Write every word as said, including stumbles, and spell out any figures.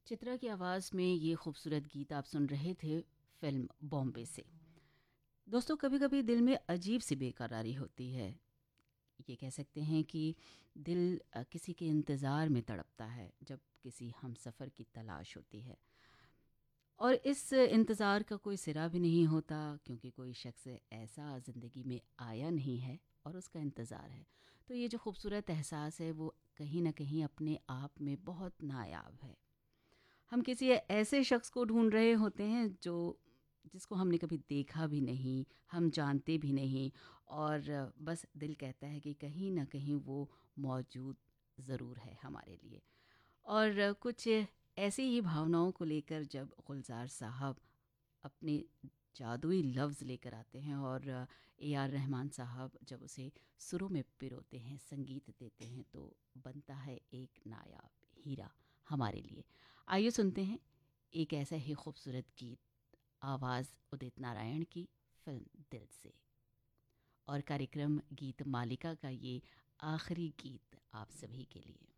चित्रा की आवाज़ में ये खूबसूरत गीत आप सुन रहे थे फिल्म बॉम्बे से। दोस्तों, कभी कभी दिल में अजीब सी बेकरारी होती है। ये कह सकते हैं कि दिल अ, किसी के इंतज़ार में तड़पता है जब किसी हम सफ़र की तलाश होती है। और इस इंतज़ार का कोई सिरा भी नहीं होता, क्योंकि कोई शख्स ऐसा ज़िंदगी में आया नहीं है और उसका इंतज़ार है। तो ये जो खूबसूरत एहसास है वो कहीं ना कहीं अपने आप में बहुत नायाब है। हम किसी ऐसे शख्स को ढूंढ रहे होते हैं जो जिसको हमने कभी देखा भी नहीं, हम जानते भी नहीं, और बस दिल कहता है कि कहीं ना कहीं वो मौजूद ज़रूर है हमारे लिए। और कुछ ऐसी ही भावनाओं को लेकर जब गुलजार साहब अपने जादुई लफ्ज़ लेकर आते हैं, और ए आर रहमान साहब जब उसे सुरों में पिरोते हैं, संगीत देते हैं, तो बनता है एक नायाब हीरा हमारे लिए। आइए सुनते हैं एक ऐसा ही खूबसूरत गीत, आवाज़ उदित नारायण की, फिल्म दिल से। और कार्यक्रम गीत मालिका का ये आखिरी गीत आप सभी के लिए।